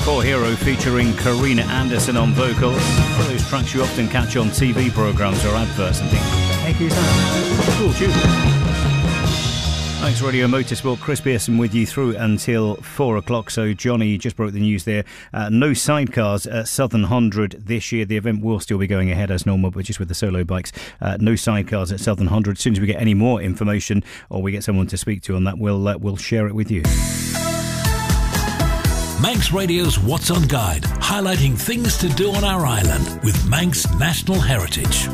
For Hero featuring Karina Anderson on vocals. One of those tracks you often catch on TV programmes or adverts and think, what the heck is that? Cool tune. Manx Radio Motorsport, Chris Pearson with you through until 4 o'clock. So Johnny just broke the news there. No sidecars at Southern 100 this year. The event will still be going ahead as normal, but just with the solo bikes. No sidecars at Southern 100. As soon as we get any more information or we get someone to speak to on that, we'll share it with you. Manx Radio's What's On Guide, highlighting things to do on our island with Manx National Heritage.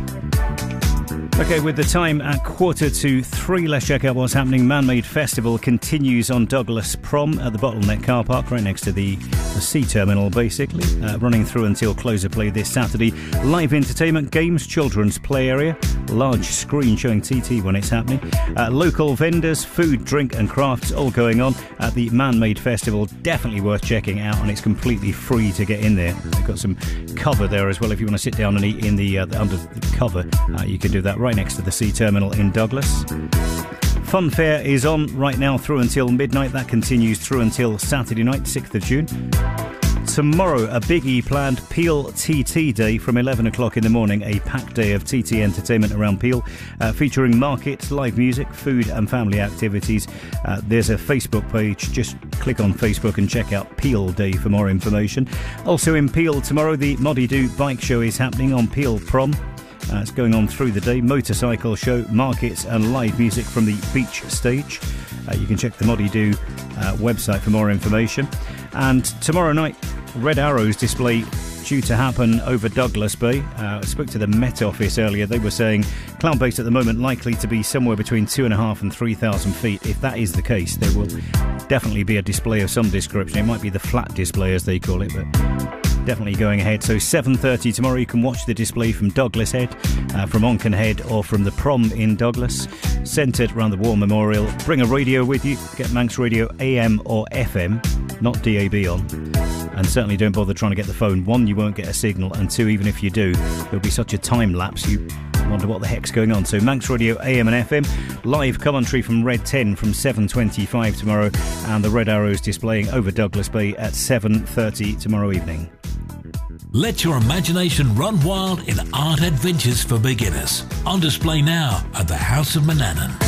OK, with the time at 2:45, let's check out what's happening. Man-Made Festival continues on Douglas Prom at the Bottleneck car park, right next to the sea terminal, basically. Running through until close of play this Saturday. Live entertainment, games, children's play area, large screen showing TT when it's happening. Local vendors, food, drink and crafts all going on at the Man-Made Festival. Definitely worth checking out, and it's completely free to get in there. They've got some cover there as well. If you want to sit down and eat in the under the cover, you can do that right next to the sea terminal in Douglas. Fun Fair is on right now through until midnight. That continues through until Saturday night, 6th of June. Tomorrow, a biggie planned, Peel TT Day from 11 o'clock in the morning. A packed day of TT entertainment around Peel, featuring markets, live music, food and family activities. There's a Facebook page. Just click on Facebook and check out Peel Day for more information. Also in Peel tomorrow, the Moddy Do Bike Show is happening on Peel Prom. It's going on through the day. Motorcycle show, markets and live music from the beach stage. You can check the Moddy Do website for more information. And tomorrow night, Red Arrows display due to happen over Douglas Bay. I spoke to the Met Office earlier. They were saying cloud base at the moment likely to be somewhere between 2,500 and 3,000 feet. If that is the case, there will definitely be a display of some description. It might be the flat display as they call it, but definitely going ahead. So 7:30 tomorrow, you can watch the display from Douglas Head, from Onken Head, or from the Prom in Douglas, centred around the War Memorial. Bring a radio with you. Get Manx Radio AM or FM, not DAB on. And certainly don't bother trying to get the phone. One, you won't get a signal, and two, even if you do, there'll be such a time lapse you wonder what the heck's going on. So Manx Radio AM and FM, live commentary from Red 10 from 7:25 tomorrow, and the Red Arrows displaying over Douglas Bay at 7:30 tomorrow evening. Let your imagination run wild in art adventures for beginners. On display now at the House of Manannan.